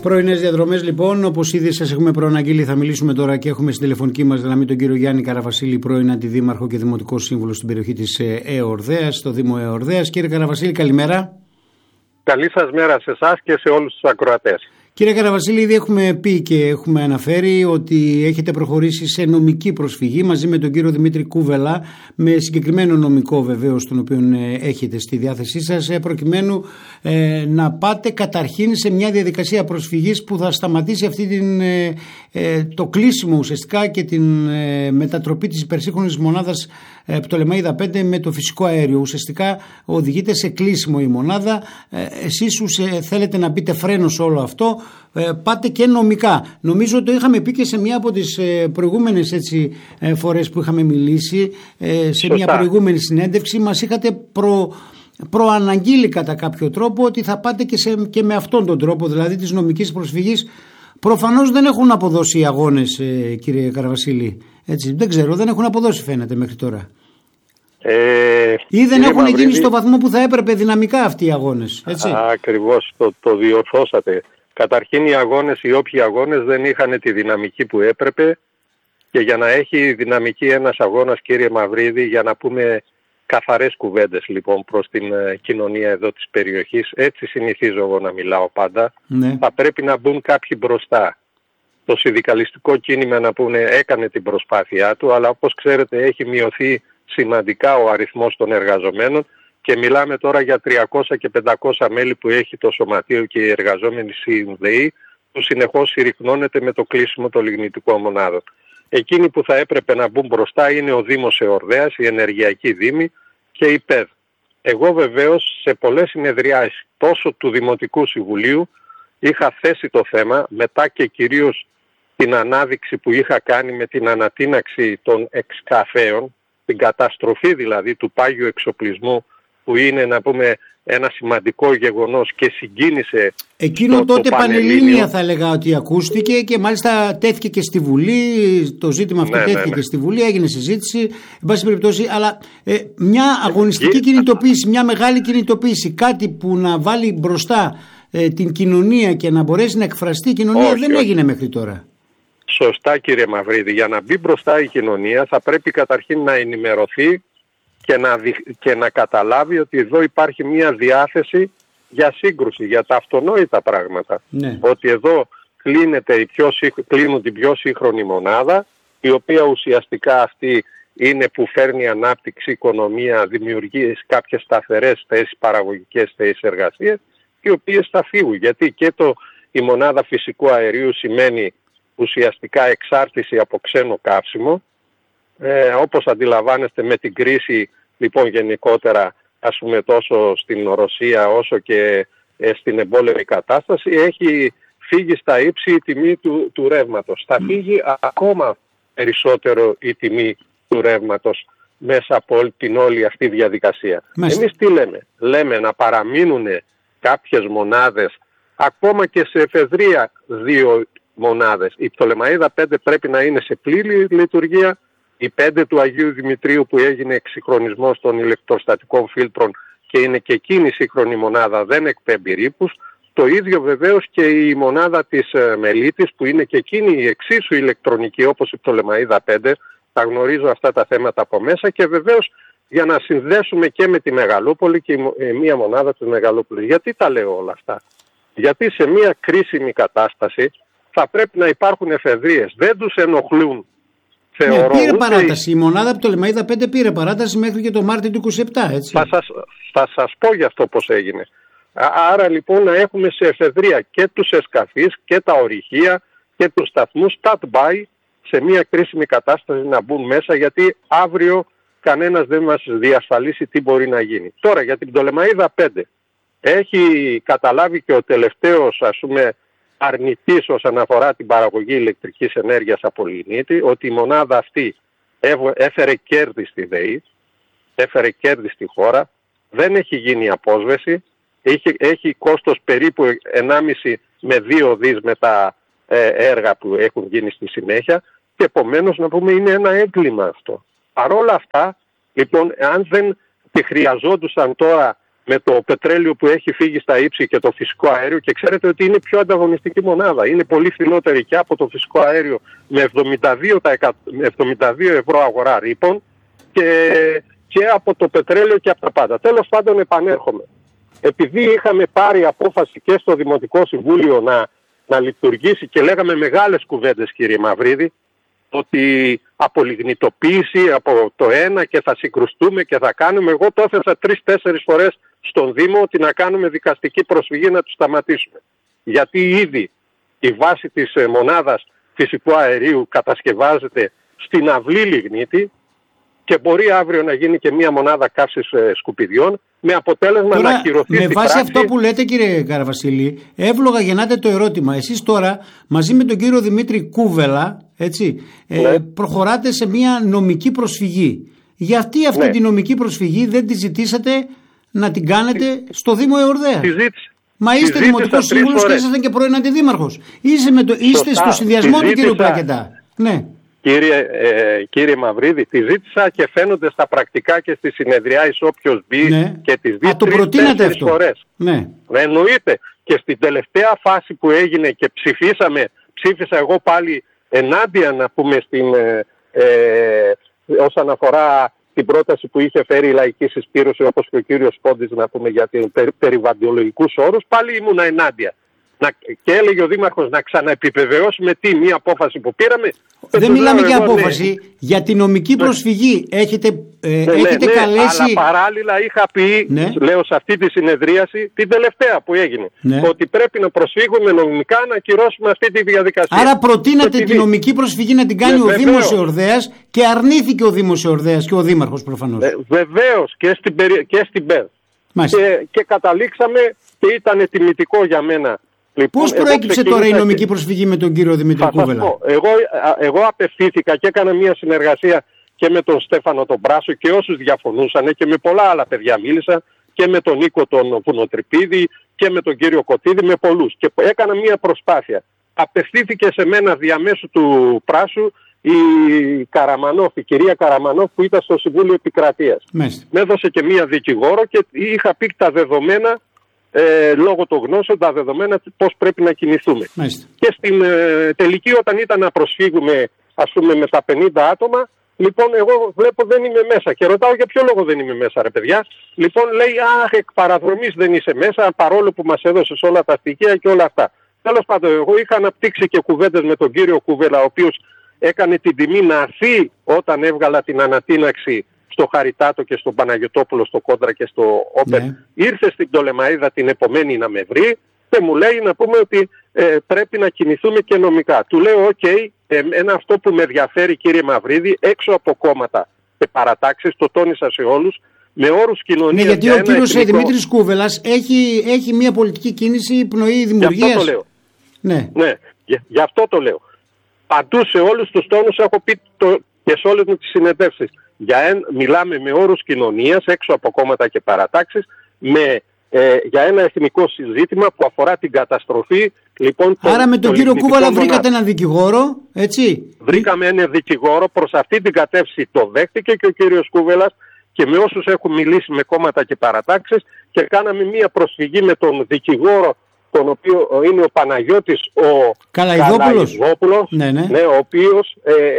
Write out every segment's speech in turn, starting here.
Πρωινές διαδρομές λοιπόν, όπως ήδη σας έχουμε προαναγγείλει, θα μιλήσουμε τώρα και έχουμε στην τηλεφωνική μας γραμμή τον κύριο Γιάννη Καραβασίλη, πρώην αντιδήμαρχο και δημοτικό σύμβουλο στην περιοχή της Εορδαίας, στο Δήμο Εορδαίας. Κύριε Καραβασίλη, καλημέρα. Καλή σας μέρα σε εσάς και σε όλους τους ακροατές. Κύριε Καραβασίλη, ήδη έχουμε πει και έχουμε αναφέρει ότι έχετε προχωρήσει σε νομική προσφυγή μαζί με τον κύριο Δημήτρη Κούβελα, με συγκεκριμένο νομικό βεβαίως τον οποίο έχετε στη διάθεσή σας, προκειμένου να πάτε καταρχήν σε μια διαδικασία προσφυγής που θα σταματήσει το κλείσιμο ουσιαστικά και την μετατροπή της υπερσύγχρονης μονάδας Πτολεμαΐδα 5 με το φυσικό αέριο. Ουσιαστικά οδηγείται σε κλείσιμο η μονάδα. Εσείς θέλετε να μπείτε φρένο σε όλο αυτό. Πάτε και νομικά. Νομίζω το είχαμε πει και σε μια από τις προηγούμενες φορές που είχαμε μιλήσει, σε μια προηγούμενη συνέντευξη μας είχατε προαναγγείλει κατά κάποιο τρόπο ότι θα πάτε και με αυτόν τον τρόπο, δηλαδή της νομικής προσφυγής. Προφανώς δεν έχουν αποδώσει οι αγώνες, κύριε Καραβασίλη. Έτσι, δεν ξέρω, δεν έχουν αποδώσει φαίνεται μέχρι τώρα. Ή δεν έχουν γίνει στο βαθμό που θα έπρεπε δυναμικά αυτοί οι αγώνες. Έτσι. Ακριβώς, το διορθώσατε. Καταρχήν οι όποιοι αγώνες δεν είχαν τη δυναμική που έπρεπε, και για να έχει δυναμική ένας αγώνας, κύριε Μαυρίδη, για να πούμε καθαρές κουβέντες λοιπόν προς την κοινωνία εδώ της περιοχής, έτσι συνηθίζω εγώ να μιλάω πάντα, θα πρέπει να μπουν κάποιοι μπροστά. Το συνδικαλιστικό κίνημα, να πούνε, έκανε την προσπάθειά του, αλλά όπως ξέρετε έχει μειωθεί σημαντικά ο αριθμός των εργαζομένων και μιλάμε τώρα για 300 και 500 μέλη που έχει το σωματείο και οι εργαζόμενοι ΣΥΔΕΗ, που συνεχώς συρρυκνώνεται με το κλείσιμο των λιγνητικών μονάδων. Εκείνοι που θα έπρεπε να μπουν μπροστά είναι ο Δήμος Εορδαίας, η Ενεργειακή Δήμη και η ΠΕΔ. Εγώ βεβαίως σε πολλές συνεδριάσεις τόσο του Δημοτικού Συμβουλίου είχα θέσει το θέμα, μετά και κυρίως την ανάδειξη που είχα κάνει με την ανατείναξη των εξκαφέων, την καταστροφή δηλαδή του πάγιου εξοπλισμού, που είναι, να πούμε, ένα σημαντικό γεγονός και συγκίνησε. Εκείνο τότε πανελλήνια θα έλεγα ότι ακούστηκε και μάλιστα τέθηκε και στη Βουλή, το ζήτημα αυτό τέθηκε και στη Βουλή, έγινε συζήτηση, εν πάση περιπτώσει, αλλά μια αγωνιστική κινητοποίηση, μια μεγάλη κινητοποίηση, κάτι που να βάλει μπροστά την κοινωνία και να μπορέσει να εκφραστεί η κοινωνία, δεν έγινε μέχρι τώρα. Σωστά, κύριε Μαυρίδη. Για να μπει μπροστά η κοινωνία θα πρέπει καταρχήν να ενημερωθεί και να καταλάβει ότι εδώ υπάρχει μια διάθεση για σύγκρουση, για τα αυτονόητα πράγματα. Ναι. Ότι εδώ κλείνουν την πιο σύγχρονη μονάδα, η οποία ουσιαστικά αυτή είναι που φέρνει ανάπτυξη, οικονομία, δημιουργεί κάποιες σταθερές θέσεις, παραγωγικές θέσεις εργασίας, οι οποίες θα φύγουν. Γιατί και η μονάδα φυσικού αερίου σημαίνει ουσιαστικά εξάρτηση από ξένο καύσιμο. Όπως αντιλαμβάνεστε με την κρίση λοιπόν γενικότερα, ας πούμε, τόσο στην Ρωσία όσο και στην εμπόλεμη κατάσταση, έχει φύγει στα ύψη η τιμή του ρεύματος. Θα φύγει ακόμα περισσότερο η τιμή του ρεύματος μέσα από την όλη αυτή διαδικασία. Εμείς τι λέμε? Λέμε να παραμείνουν κάποιες μονάδες, ακόμα και σε εφεδρεία 2 μονάδες. Η Πτολεμαΐδα 5 πρέπει να είναι σε πλήρη λειτουργία. Η 5 του Αγίου Δημητρίου που έγινε εξυγχρονισμός των ηλεκτροστατικών φίλτρων και είναι και εκείνη η σύγχρονη μονάδα, δεν εκπέμπει ρήπους. Το ίδιο βεβαίως και η μονάδα της Μελίτης που είναι και εκείνη η εξίσου ηλεκτρονική όπως η Πτολεμαΐδα 5. Τα γνωρίζω αυτά τα θέματα από μέσα και βεβαίως για να συνδέσουμε και με τη Μεγαλούπολη και μία μονάδα της Μεγαλούπολης. Γιατί τα λέω όλα αυτά? Γιατί σε μία κρίσιμη κατάσταση θα πρέπει να υπάρχουν εφεδρείες. Δεν τους ενοχλούν. Πήρε παράταση. Η μονάδα από το Πτολεμαΐδα 5 πήρε παράταση μέχρι και το Μάρτιο του 27, έτσι. Θα σας πω γι' αυτό πώς έγινε. Άρα λοιπόν να έχουμε σε εφεδρεία και τους εσκαφείς και τα ορυχεία και τους σταθμούς stand-by σε μια κρίσιμη κατάσταση να μπουν μέσα, γιατί αύριο κανένας δεν μας διασφαλίσει τι μπορεί να γίνει. Τώρα για την Πτολεμαΐδα 5 έχει καταλάβει και ο τελευταίος, ας πούμε, αρνητής όσον αφορά την παραγωγή ηλεκτρικής ενέργειας από λιγνίτη, ότι η μονάδα αυτή έφερε κέρδη στη ΔΕΗ, έφερε κέρδη στη χώρα, δεν έχει γίνει απόσβεση, έχει κόστος περίπου 1,5 με 2 δις με τα έργα που έχουν γίνει στη συνέχεια και επομένως να πούμε είναι ένα έγκλημα αυτό. Παρόλα αυτά, λοιπόν, αν δεν τη χρειαζόντουσαν τώρα με το πετρέλαιο που έχει φύγει στα ύψη και το φυσικό αέριο, και ξέρετε ότι είναι η πιο ανταγωνιστική μονάδα. Είναι πολύ φθηνότερη και από το φυσικό αέριο με 72 ευρώ αγορά ρήπων και από το πετρέλαιο και από τα πάντα. Τέλος πάντων, επανέρχομαι. Επειδή είχαμε πάρει απόφαση και στο Δημοτικό Συμβούλιο να λειτουργήσει και λέγαμε μεγάλες κουβέντες, κύριε Μαυρίδη, ότι απολιγνητοποίηση από το ένα και θα συγκρουστούμε και θα κάνουμε. Εγώ το έθεσα 3-4 φορές στον Δήμο ότι να κάνουμε δικαστική προσφυγή να τους σταματήσουμε. Γιατί ήδη η βάση της μονάδας φυσικού αερίου κατασκευάζεται στην αυλή λιγνίτη και μπορεί αύριο να γίνει και μια μονάδα καύσης σκουπιδιών, με αποτέλεσμα τώρα, να ακυρωθεί. Με βάση αυτό που λέτε, κύριε Καραβασίλη, εύλογα γεννάτε το ερώτημα. Εσείς τώρα μαζί με τον κύριο Δημήτρη Κούβελα, έτσι, προχωράτε σε μια νομική προσφυγή. Γιατί αυτή τη νομική προσφυγή δεν τη ζητήσατε να την κάνετε στο Δήμο Εορδαία? Μα είστε δημοτικός σύμβουλος και ήσασταν και πρώην αντιδήμαρχος. Είστε στο συνδυασμό του κύριου Πλακετά. Ναι. Κύριε Μαυρίδη, τη ζήτησα και φαίνονται στα πρακτικά και στη συνεδριάσεις όποιος μπει και τις δει 3-4 φορές. Ναι. Εννοείται. Και στην τελευταία φάση που έγινε και ψήφισα εγώ πάλι ενάντια, να πούμε, όσον αφορά την πρόταση που είχε φέρει η Λαϊκή Συσπήρωση, όπως και ο κύριος Πόντης, να πούμε, για περιβαλλοντολογικούς όρους, πάλι ήμουνα ενάντια. Και έλεγε ο Δήμαρχος να ξαναεπιβεβαιώσουμε μια απόφαση που πήραμε. Δεν μιλάμε για απόφαση, για τη νομική προσφυγή. Έχετε καλέσει. Αλλά παράλληλα είχα πει, λέω σε αυτή τη συνεδρίαση, την τελευταία που έγινε, ότι πρέπει να προσφύγουμε νομικά να ακυρώσουμε αυτή τη διαδικασία. Άρα προτείνατε τη νομική προσφυγή να την κάνει ο Δήμος Εορδαίας και αρνήθηκε ο Δήμος Εορδαίας και ο Δήμαρχος προφανώς. Βεβαίως και στην ΠΕΔ. Και καταλήξαμε και ήταν τιμητικό για μένα. Λοιπόν, πώς προέκυψε τώρα η νομική προσφυγή με τον κύριο Δημήτρη Κούβελα? Εγώ απευθύνθηκα και έκανα μια συνεργασία και με τον Στέφανο τον Πράσο και όσους διαφωνούσαν, και με πολλά άλλα παιδιά μίλησα, και με τον Νίκο τον Βουνοτρυπίδη και με τον κύριο Κωτίδη, με πολλούς, και έκανα μια προσπάθεια. Απευθύνθηκε σε μένα διαμέσου του Πράσου η κυρία Καραμανόφ, που ήταν στο Συμβούλιο Επικρατείας. Με έδωσε και μια δικηγόρο και είχα πει τα δεδομένα, λόγω των γνώσεων, τα δεδομένα πώς πρέπει να κινηθούμε. Και στην τελική, όταν ήταν να προσφύγουμε, ας πούμε, με τα 50 άτομα, λοιπόν, εγώ βλέπω δεν είμαι μέσα και ρωτάω για ποιο λόγο δεν είμαι μέσα, ρε παιδιά. Λοιπόν, λέει, εκ παραδρομής δεν είσαι μέσα, παρόλο που μας έδωσες όλα τα στοιχεία και όλα αυτά. Τέλος πάντων, εγώ είχα αναπτύξει και κουβέντες με τον κύριο Κούβελα, ο οποίος έκανε την τιμή να έρθει όταν έβγαλα την ανατείναξη στο Χαριτάτο και στον Παναγιωτόπουλο, στο Κόντρα και στο Όπεν. Ήρθε στην Πτολεμαΐδα την επομένη να με βρει και μου λέει να πούμε ότι πρέπει να κινηθούμε και νομικά. Του λέω ένα αυτό που με ενδιαφέρει, κύριε Μαυρίδη, έξω από κόμματα και παρατάξεις, το τόνισα σε όλους, με όρους κοινωνίας. Ναι, γιατί ο κύριος Δημήτρης Κούβελας έχει μια πολιτική κίνηση πνοή δημιουργίας. Γι' αυτό το λέω. Ναι, γι' αυτό το λέω. Παντού σε όλους τους τόνους έχω πει και σε όλες μου τις συνεντεύξεις. Μιλάμε με όρους κοινωνίας, έξω από κόμματα και παρατάξεις, για ένα εθνικό συζήτημα που αφορά την καταστροφή. Λοιπόν, άρα με τον κύριο Κούβελα βρήκατε έναν δικηγόρο, έτσι? Βρήκαμε έναν δικηγόρο, προς αυτή την κατεύθυνση το δέχτηκε και ο κύριος Κούβελας, και με όσους έχουν μιλήσει με κόμματα και παρατάξεις, και κάναμε μία προσφυγή με τον δικηγόρο, τον οποίο είναι ο Παναγιώτης ο Καλαϊδόπουλος, ο οποίος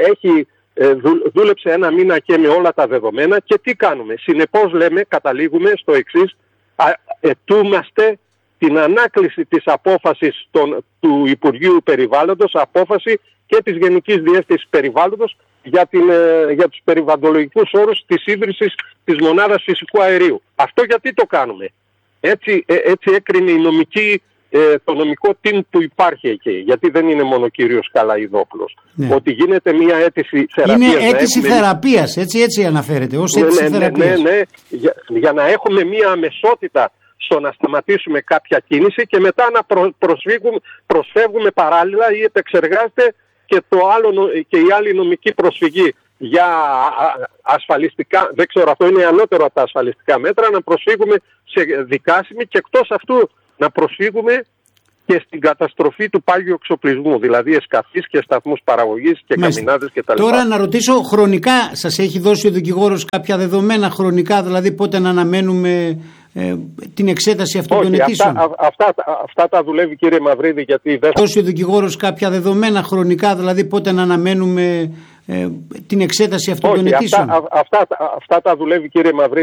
δούλεψε ένα μήνα και με όλα τα δεδομένα. Και τι κάνουμε? Συνεπώς καταλήγουμε στο εξής: ετούμαστε την ανάκληση της απόφασης του Υπουργείου Περιβάλλοντος, απόφαση και της Γενικής Διεύθυνσης Περιβάλλοντος για τους περιβαλλοντολογικούς όρους της ίδρυσης της μονάδας φυσικού αερίου. Αυτό γιατί το κάνουμε? Έτσι έκρινε το νομικό team που υπάρχει εκεί. Γιατί δεν είναι μόνο ο κύριος Καλαϊδόπουλος. Ότι γίνεται μια αίτηση θεραπείας. Είναι αίτηση θεραπείας, έτσι αναφέρεται, ως αίτηση θεραπείας. Ναι, για να έχουμε μια αμεσότητα στο να σταματήσουμε κάποια κίνηση και μετά να προσφεύγουμε παράλληλα ή επεξεργάζεται και η άλλη νομική προσφυγή για ασφαλιστικά, δεν ξέρω, αυτό είναι ανώτερο από τα ασφαλιστικά μέτρα, να προσφύγουμε σε δικάσιμη, και εκτός αυτού να προσφύγουμε και στην καταστροφή του πάγιου εξοπλισμού, δηλαδή εσκαφής και σταθμούς παραγωγής και καμινάδες κτλ. Τώρα να ρωτήσω, χρονικά σας έχει δώσει ο δικηγόρος κάποια δεδομένα χρονικά, δηλαδή πότε να αναμένουμε την εξέταση αυτών των αιτήσεων? Αυτά τα δουλεύει, κύριε Μαυρίδη, γιατί δεν θα δώσει ο δικηγόρος κάποια δεδομένα χρονικά, δηλαδή πότε να αναμένουμε την εξέταση αυτών των αιτήσεων? Αυτά τα δουλεύει, κύριε Μαυρίδη.